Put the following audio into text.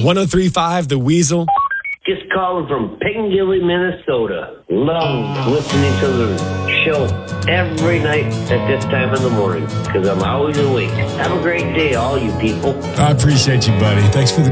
1035 The Weasel. Just calling from Piccadilly, Minnesota. Love listening to the show every night at this time in the morning because I'm always awake. Have a great day, all you people. I appreciate you, buddy. Thanks for the